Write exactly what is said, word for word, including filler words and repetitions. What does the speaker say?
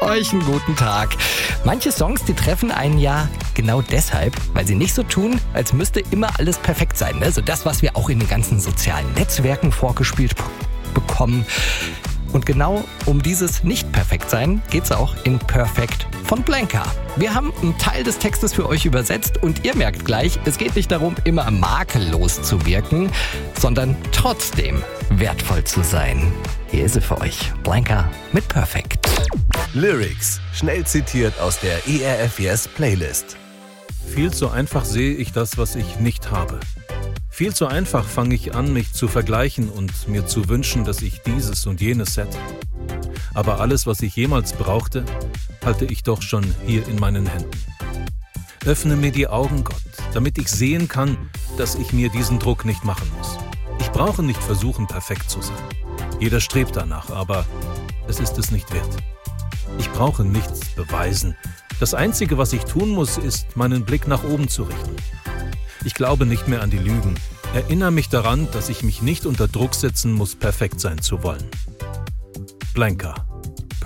euch einen guten Tag. Manche Songs, die treffen einen ja genau deshalb, weil sie nicht so tun, als müsste immer alles perfekt sein. Ne? So das, was wir auch in den ganzen sozialen Netzwerken vorgespielt bekommen. Und genau um dieses Nicht-Perfekt-Sein geht's auch in Perfect von Blanka. Wir haben einen Teil des Textes für euch übersetzt und ihr merkt gleich, es geht nicht darum, immer makellos zu wirken, sondern trotzdem wertvoll zu sein. Hier ist sie für euch, Blanka mit Perfect. Lyrics, schnell zitiert aus der E R F Yes Playlist. Viel zu einfach sehe ich das, was ich nicht habe. Viel zu einfach fange ich an, mich zu vergleichen und mir zu wünschen, dass ich dieses und jenes hätte. Aber alles, was ich jemals brauchte, halte ich doch schon hier in meinen Händen. Öffne mir die Augen, Gott, damit ich sehen kann, dass ich mir diesen Druck nicht machen muss. Ich brauche nicht versuchen, perfekt zu sein. Jeder strebt danach, aber es ist es nicht wert. Ich brauche nichts beweisen. Das Einzige, was ich tun muss, ist, meinen Blick nach oben zu richten. Ich glaube nicht mehr an die Lügen. Erinnere mich daran, dass ich mich nicht unter Druck setzen muss, perfekt sein zu wollen. Blanka.